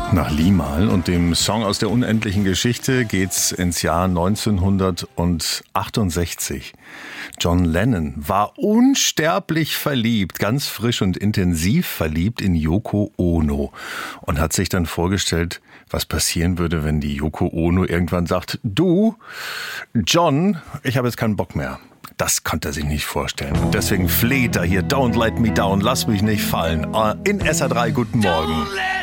Nach Limahl und dem Song aus der unendlichen Geschichte geht's ins Jahr 1968. John Lennon war unsterblich verliebt, ganz frisch und intensiv verliebt in Yoko Ono und hat sich dann vorgestellt, was passieren würde, wenn die Yoko Ono irgendwann sagt, du, John, ich habe jetzt keinen Bock mehr. Das konnte er sich nicht vorstellen. Und deswegen fleht er hier, don't let me down, lass mich nicht fallen. In SR3, guten Morgen.